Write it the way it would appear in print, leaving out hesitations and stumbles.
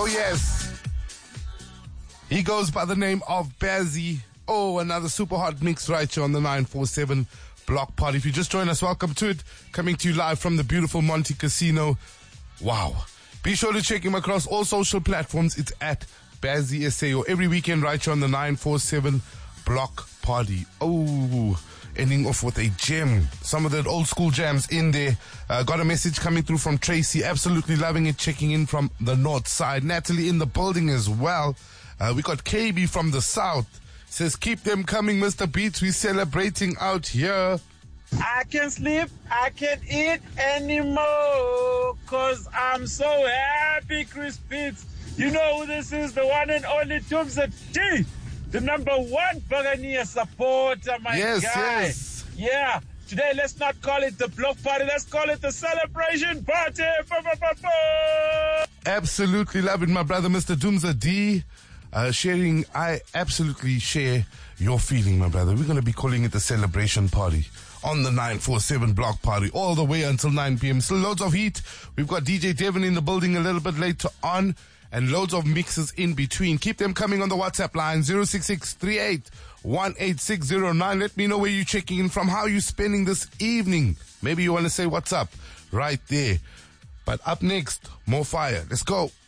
yes. He goes by the name of Bazzy. Oh, another super hot mix right here on the 947 Block Party. If you just joined us, welcome to it. Coming to you live from the beautiful Monte Casino. Wow. Be sure to check him across all social platforms. It's at Bazzy SAO. Every weekend right here on the 947 Block Party. Oh, ending off with a gem. Some of that old school jams in there. Got a message coming through from Tracy. Absolutely loving it. Checking in from the north side. Natalie in the building as well. We got KB from the south. Says, keep them coming, Mr. Beats. We celebrating out here. I can't sleep, I can't eat anymore, cause I'm so happy, Chris Beats. You know who this is, the one and only Dumza D, the number one Buccaneer supporter, my guy. Yes. Yeah, today let's not call it the block party, let's call it the celebration party. Absolutely love it, my brother, Mr. Dumza D. Sharing, I absolutely share your feeling, my brother. We're going to be calling it the celebration party on the 947 Block Party all the way until 9 p.m. Still loads of heat. We've got DJ Devin in the building a little bit later on and loads of mixes in between. Keep them coming on the WhatsApp line 06638186009. Let me know where you're checking in from, how you're spending this evening. Maybe you want to say what's up right there. But up next, more fire. Let's go.